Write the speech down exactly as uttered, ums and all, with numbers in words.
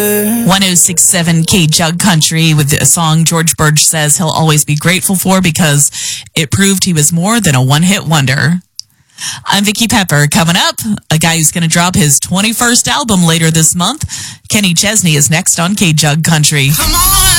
one oh six point seven K Jug Country with a song George Burge says he'll always be grateful for because it proved he was more than a one-hit wonder. I'm Vicky Pepper. Coming up, a guy who's going to drop his twenty-first album later this month. Kenny Chesney is next on K Jug Country. Come on!